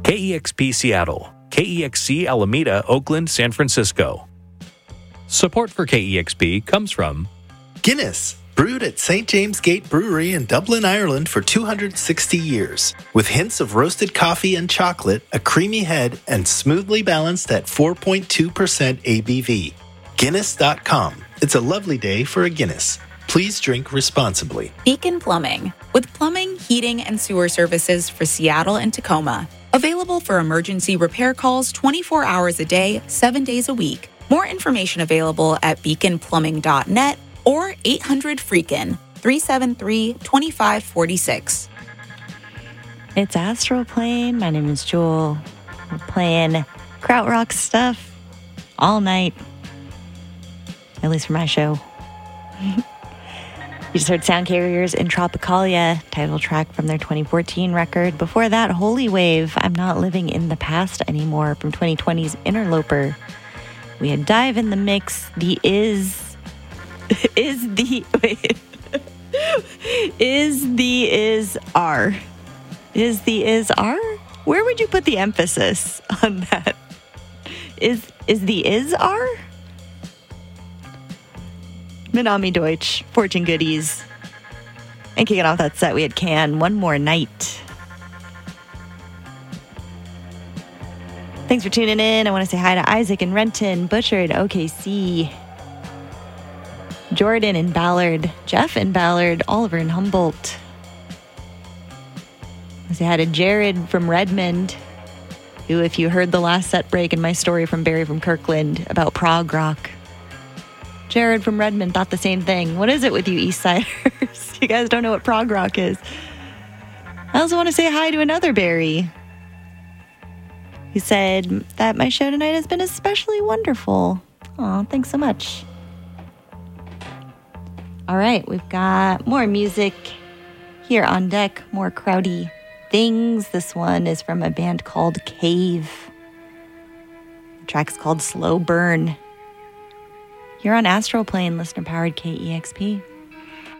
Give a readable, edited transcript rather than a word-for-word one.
KEXP Seattle, KEXC Alameda, Oakland, San Francisco. Support for KEXP comes from Guinness, brewed at St. James Gate Brewery in Dublin, Ireland for 260 years. With hints of roasted coffee and chocolate, a creamy head, and smoothly balanced at 4.2% ABV. Guinness.com. It's a lovely day for a Guinness. Please drink responsibly. Beacon Plumbing, with plumbing, heating, and sewer services for Seattle and Tacoma. Available for emergency repair calls 24 hours a day, 7 days a week. More information available at beaconplumbing.net or 800-FREAKIN, 373-2546. It's Astral Plane. My name is Jewel. We're playing krautrock stuff all night, at least for my show. You just heard Sound Carriers in Tropicalia, title track from their 2014 record. Before that, Holy Wave, I'm Not Living in the Past Anymore, from 2020's Interloper. We had Dive in the Mix, the Is R. Where would you put the emphasis on that? Is the Is R? Minami Deutsch, Fortune Goodies. And kicking off that set, we had Can, One More Night. Thanks for tuning in. I want to say hi to Isaac and Renton, Butcher at OKC, Jordan and Ballard, Jeff and Ballard, Oliver and Humboldt. I say hi to Jared from Redmond, who, if you heard the last set break in my story from Barry from Kirkland about prog rock, Jared from Redmond thought the same thing. What is it with you East Siders? You guys don't know what prog rock is. I also want to say hi to another Barry. He said that my show tonight has been especially wonderful. Aw, thanks so much. All right, we've got more music here on deck, more crowdy things. This one is from a band called Cave. The track's called Slow Burn. You're on Astral Plane, listener-powered KEXP.